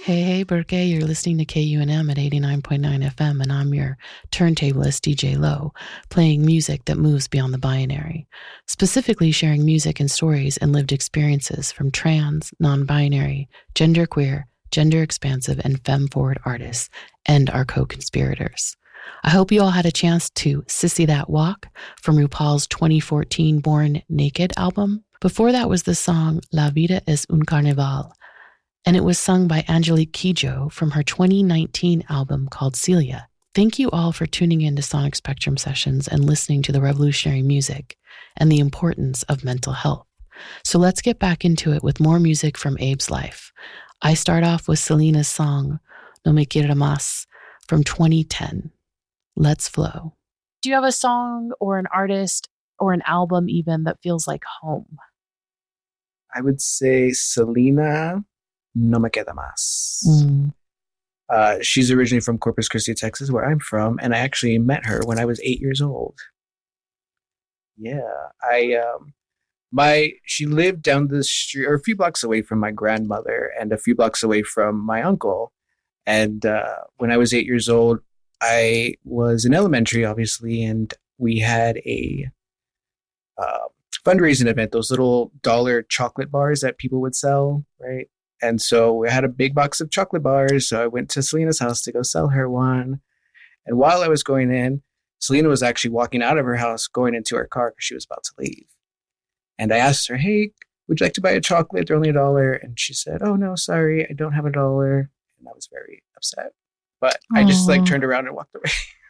Hey, Burke, you're listening to KUNM at 89.9 FM, and I'm your turntablist, DJ Low, playing music that moves beyond the binary, specifically sharing music and stories and lived experiences from trans, non-binary, genderqueer, gender expansive, and femme-forward artists and our co-conspirators. I hope you all had a chance to Sissy That Walk from RuPaul's 2014 Born Naked album. Before that was the song La Vida es un Carnaval, and it was sung by Angelique Kidjo from her 2019 album called Celia. Thank you all for tuning in to Sonic Spectrum Sessions and listening to the revolutionary music and the importance of mental health. So let's get back into it with more music from Abe's life. I start off with Selena's song, No Me Quiera Más, from 2010. Let's flow. Do you have a song or an artist or an album even that feels like home? I would say Selena, No Me Queda Más. She's originally from Corpus Christi, Texas, where I'm from, and I actually met her when I was 8 years old. Yeah, she lived down the street, or a few blocks away from my grandmother, and a few blocks away from my uncle. And when I was 8 years old, I was in elementary, obviously, and we had a fundraising event, those little dollar chocolate bars that people would sell, right? And so we had a big box of chocolate bars. So I went to Selena's house to go sell her one. And while I was going in, Selena was actually walking out of her house, going into her car because she was about to leave. And I asked her, hey, would you like to buy a chocolate? They're only $1. And she said, oh, no, sorry, I don't have $1. And I was very upset. But I just turned around and walked away.